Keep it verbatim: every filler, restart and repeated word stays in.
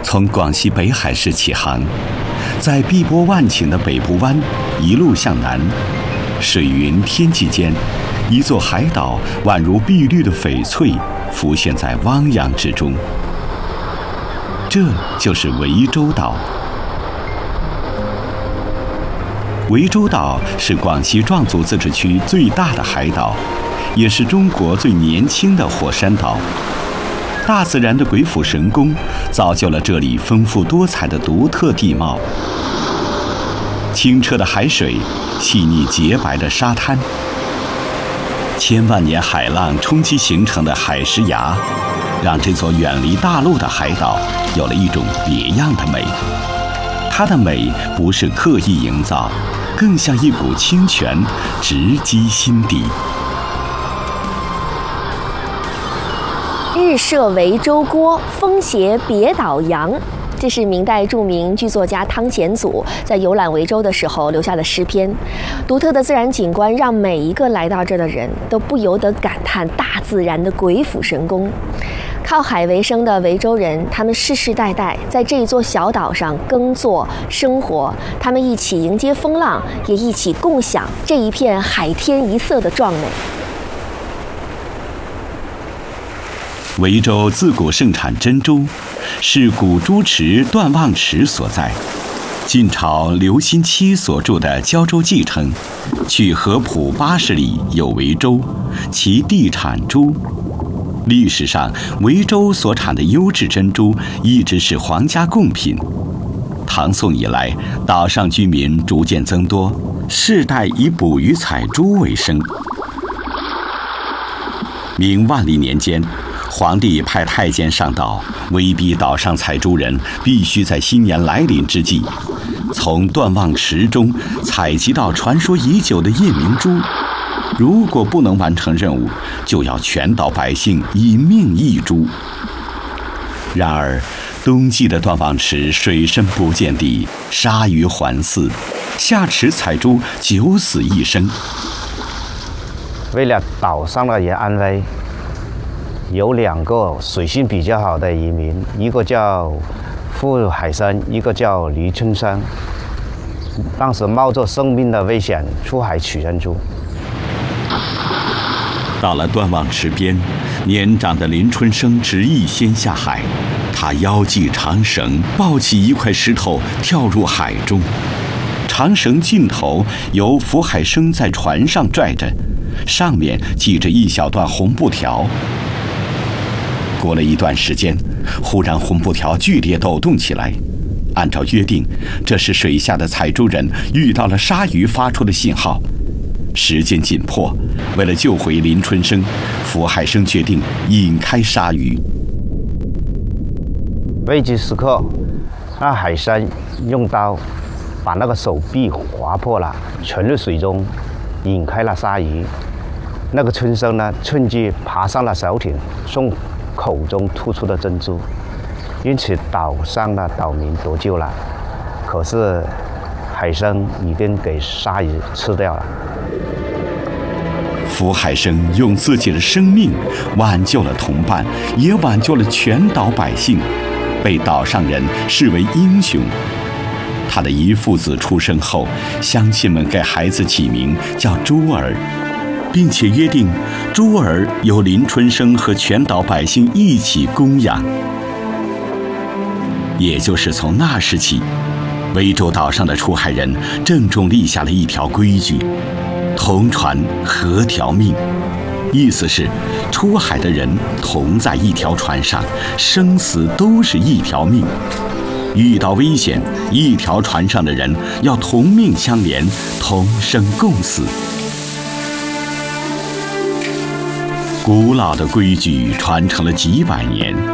从广西北海市起航，在碧波万顷的北部湾一路向南，水云天际间，一座海岛宛如碧绿的翡翠浮现在汪洋之中。这就是涠洲岛。涠洲岛是广西壮族自治区最大的海岛，也是中国最年轻的火山岛。大自然的鬼斧神工，造就了这里丰富多彩的独特地貌。清澈的海水，细腻洁白的沙滩，千万年海浪冲击形成的海蚀崖，让这座远离大陆的海岛有了一种别样的美。它的美不是刻意营造，更像一股清泉直击心底。 日射涠洲郭，风斜别岛洋。这是明代著名剧作家汤显祖在游览涠洲的时候留下的诗篇。独特的自然景观让每一个来到这儿的人都不由得感叹大自然的鬼斧神工。靠海为生的涠洲人，他们世世代代在这一座小岛上耕作生活，他们一起迎接风浪，也一起共享这一片海天一色的壮美。 涠洲自古盛产珍珠，是古珠池段望池所在。晋朝刘心期所著的《胶州记》称，去合浦八十里有涠洲，其地产珠。历史上，涠洲所产的优质珍珠一直是皇家贡品。唐宋以来，岛上居民逐渐增多，世代以捕鱼采珠为生。明万历年间，皇帝派太监上岛，威逼岛上采珠人必须在新年来临之际，从段望池中采集到传说已久的夜明珠。如果不能完成任务，就要全岛百姓以命易珠。然而，冬季的段望池水深不见底，鲨鱼环伺，下池采珠九死一生。 为了岛上的人安危，有两个水性比较好的渔民，一个叫傅海生，一个叫黎春生。当时冒着生命的危险出海取珍珠。 到了段望池边，年长的林春生执意先下海，他腰系长绳，抱起一块石头跳入海中。长绳尽头由福海生在船上拽着，上面系着一小段红布条。过了一段时间，忽然红布条剧烈抖动起来。按照约定，这是水下的采珠人遇到了鲨鱼发出的信号。时间紧迫，为了救回林春生，福海生决定引开鲨鱼。 危急时刻，那海生用刀把那个手臂划破了，沉入水中，引开了鲨鱼。那个春生呢，趁机爬上了小艇，送口中吐出的珍珠。因此，岛上的岛民得救了。可是，海生已经给鲨鱼吃掉了。 福海生用自己的生命挽救了同伴，也挽救了全岛百姓，被岛上人视为英雄。他的一父子出生后，乡亲们给孩子起名叫珠儿，并且约定珠儿由林春生和全岛百姓一起供养。也就是从那时起，涠洲岛上的出海人郑重立下了一条规矩：同船合条命。意思是，出海的人同在一条船上，生死都是一条命。遇到危险，一条船上的人要同命相连，同生共死。古老的规矩传承了几百年，